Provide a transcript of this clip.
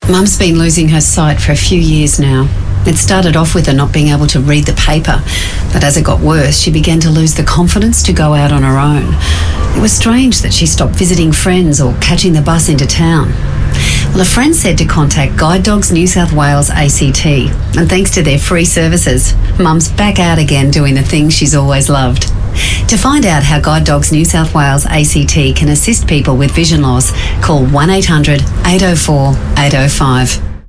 Mum's been losing her sight for a few years now. It started off with her not being able to read the paper, but as it got worse, she began to lose the confidence to go out on her own. It was strange that she stopped visiting friends or catching the bus into town. Well, a friend said to contact Guide Dogs New South Wales ACT, and thanks to their free services, Mum's back out again doing the things she's always loved. To find out how Guide Dogs New South Wales ACT can assist people with vision loss, call 1800 804 805.